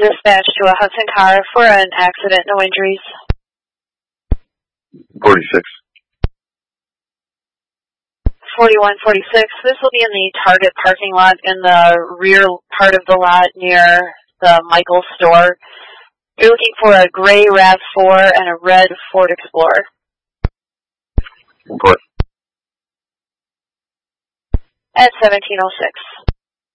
Dispatch to a Hudson car for an accident, no injuries. 46. 4146. This will be in the Target parking lot in the rear part of the lot near the Michaels store. You're looking for a gray RAV4 and a red Ford Explorer. Report. At 1706.